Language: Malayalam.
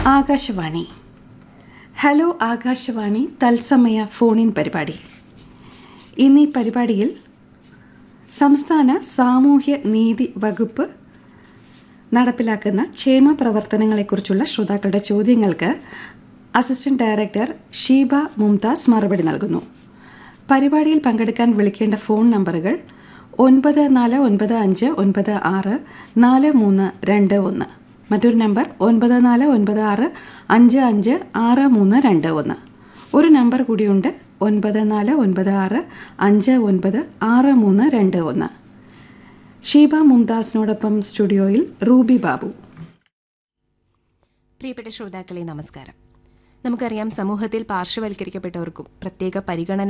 ആകാശവാണി. ഹലോ ആകാശവാണി തത്സമയ ഫോണിൻ പരിപാടി. ഇന്ന് ഈ പരിപാടിയിൽ സംസ്ഥാന സാമൂഹ്യ നീതി വകുപ്പ് നടപ്പിലാക്കുന്ന ക്ഷേമ പ്രവർത്തനങ്ങളെക്കുറിച്ചുള്ള ശ്രോതാക്കളുടെ ചോദ്യങ്ങൾക്ക് അസിസ്റ്റന്റ് ഡയറക്ടർ ഷീബ മുംതാസ് മറുപടി നൽകുന്നു. പരിപാടിയിൽ പങ്കെടുക്കാൻ വിളിക്കേണ്ട ഫോൺ നമ്പറുകൾ 9495964321, മറ്റൊരു നമ്പർ 9496556321. ഒരു നമ്പർ കൂടിയുണ്ട്, 9496596321. ഷീബ മുംതാസിനോടൊപ്പം സ്റ്റുഡിയോയിൽ റൂബി ബാബു. പ്രിയപ്പെട്ട ശ്രോതാക്കളെ നമസ്കാരം. നമുക്കറിയാം, സമൂഹത്തിൽ പാർശ്വവൽക്കരിക്കപ്പെട്ടവർക്കും പ്രത്യേക പരിഗണന